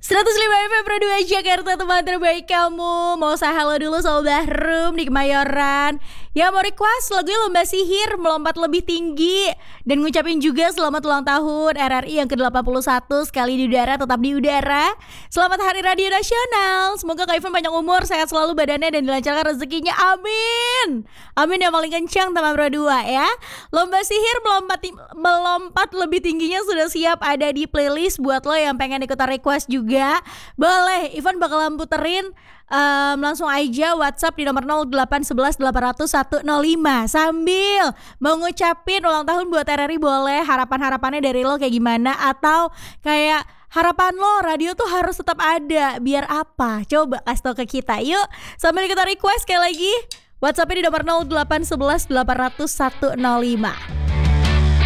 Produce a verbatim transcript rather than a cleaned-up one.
seratus lima F M Pro dua Jakarta, teman terbaik kamu. Mau saya halo dulu Sobat Bahrum di Kemayoran. Ya mau request lagunya Lomba Sihir, melompat lebih tinggi. Dan ngucapin juga selamat ulang tahun R R I yang ke delapan puluh satu. Sekali di udara tetap di udara. Selamat Hari Radio Nasional. Semoga Kak Ivan panjang umur, sehat selalu badannya, dan dilancarkan rezekinya, amin. Amin yang paling kencang teman Pro dua ya. Lomba Sihir melompat, melompat lebih tingginya sudah siap ada di playlist. Buat lo yang pengen ikutan request juga boleh, Ivan bakalan puterin. Um, langsung aja WhatsApp di nomor nol delapan satu satu delapan nol nol satu nol lima. Sambil mau ngucapin ulang tahun buat R R I boleh. Harapan-harapannya dari lo kayak gimana? Atau kayak harapan lo radio tuh harus tetap ada, biar apa? Coba kasih tau ke kita yuk. Sambil kita request sekali lagi, WhatsAppnya di nomor nol delapan satu satu delapan nol nol satu nol lima.